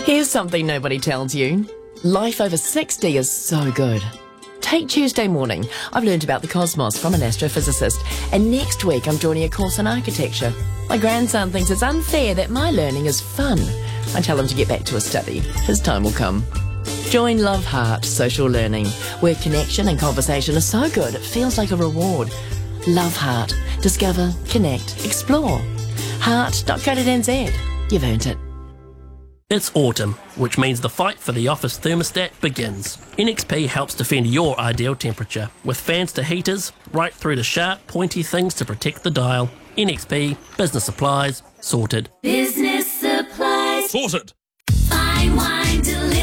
Here's something nobody tells you. Life over 60 is so good. Take Tuesday morning. I've learned about the cosmos from an astrophysicist, and next week I'm joining a course in architecture. My grandson thinks it's unfair that my learning is fun. I tell him to get back to his study. His time will come. Join Love Heart Social Learning, where connection and conversation are so good it feels like a reward. Love Heart. Discover, connect, explore. Heart.co.nz. You've earned it. It's autumn, which means the fight for the office thermostat begins. NXP helps defend your ideal temperature, with fans to heaters, right through to sharp, pointy things to protect the dial. NXP, business supplies, sorted. Business supplies. Sorted. Fine wine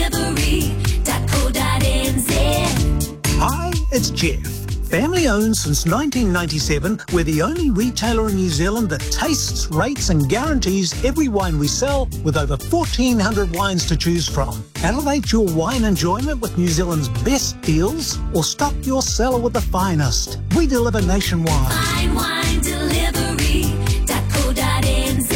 delivery.co.nz. Hi, it's Jeff. Family owned since 1997, we're the only retailer in New Zealand that tastes, rates and guarantees every wine we sell, with over 1,400 wines to choose from. Elevate your wine enjoyment with New Zealand's best deals, or stock your cellar with the finest. We deliver nationwide. Fine wine delivery.co.nz.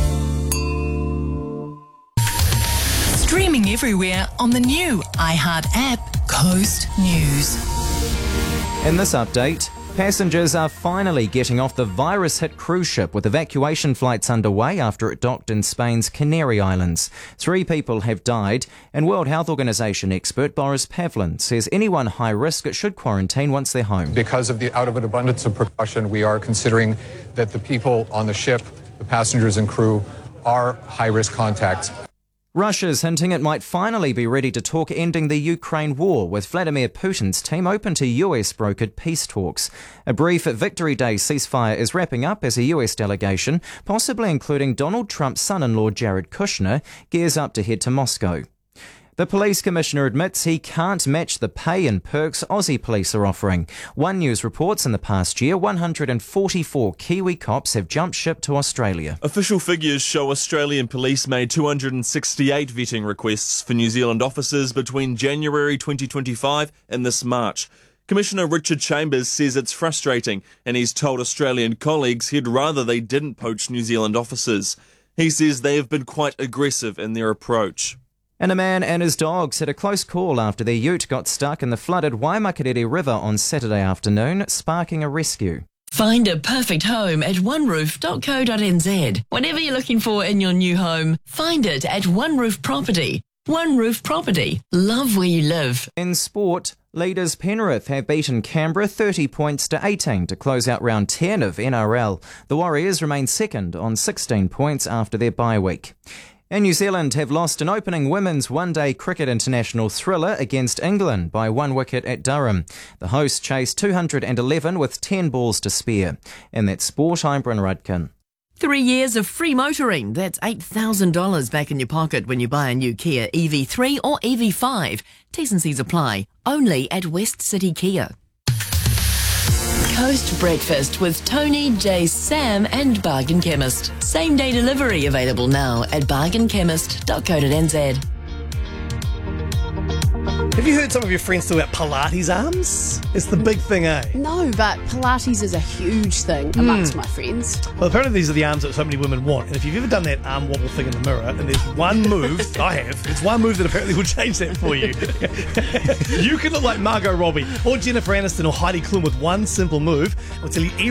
Streaming everywhere on the new iHeart app, Coast News. In this update, passengers are finally getting off the virus-hit cruise ship with evacuation flights underway after it docked in Spain's Canary Islands. 3 people have died, and World Health Organization expert Boris Pavlin says anyone high risk should quarantine once they're home. Because of out of an abundance of precaution, we are considering that the people on the ship, the passengers and crew, are high-risk contacts. Russia's hinting it might finally be ready to talk ending the Ukraine war, with Vladimir Putin's team open to US-brokered peace talks. A brief Victory Day ceasefire is wrapping up as a US delegation, possibly including Donald Trump's son-in-law Jared Kushner, gears up to head to Moscow. The police commissioner admits he can't match the pay and perks Aussie police are offering. One News reports in the past year, 144 Kiwi cops have jumped ship to Australia. Official figures show Australian police made 268 vetting requests for New Zealand officers between January 2025 and this March. Commissioner Richard Chambers says it's frustrating, and he's told Australian colleagues he'd rather they didn't poach New Zealand officers. He says they have been quite aggressive in their approach. And a man and his dogs had a close call after their ute got stuck in the flooded Waimakariri River on Saturday afternoon, sparking a rescue. Find a perfect home at oneroof.co.nz. Whatever you're looking for in your new home, find it at One Roof Property. One Roof Property. Love where you live. In sport, leaders Penrith have beaten Canberra 30 points to 18 to close out round 10 of NRL. The Warriors remain second on 16 points after their bye week. And New Zealand have lost an opening women's one-day cricket international thriller against England by 1 wicket at Durham. The hosts chased 211 with 10 balls to spare. And that's sport, I'm Bryn Rudkin. 3 years of free motoring. That's $8,000 back in your pocket when you buy a new Kia EV3 or EV5. T's and C's apply. Only at West City Kia. Coast Breakfast with Tony, Jay, Sam and Bargain Chemist. Same day delivery available now at bargainchemist.co.nz. Have you heard some of your friends talk about Pilates arms? It's the big thing, eh? No, but Pilates is a huge thing amongst my friends. Well, apparently these are the arms that so many women want. And if you've ever done that arm wobble thing in the mirror, and there's one move, I have, it's one move that apparently will change that for you. You can look like Margot Robbie or Jennifer Aniston or Heidi Klum with one simple move. I'll tell you